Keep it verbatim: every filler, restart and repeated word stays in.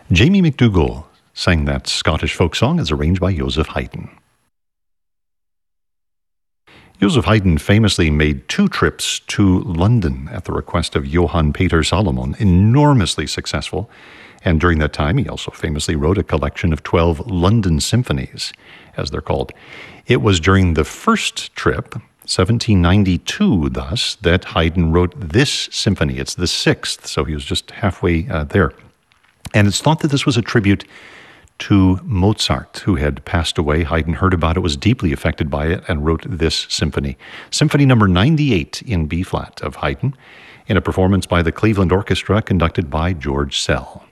Jamie McDougall sang that Scottish folk song as arranged by Joseph Haydn. Joseph Haydn famously made two trips to London at the request of Johann Peter Salomon, enormously successful. And during that time, he also famously wrote a collection of twelve London symphonies, as they're called. It was during the first trip, seventeen ninety-two thus, that Haydn wrote this symphony. It's the sixth, so he was just halfway uh, there. And it's thought that this was a tribute to Mozart, who had passed away. Haydn heard about it, was deeply affected by it, and wrote this symphony. Symphony number ninety-eight in B-flat of Haydn, in a performance by the Cleveland Orchestra conducted by George Szell.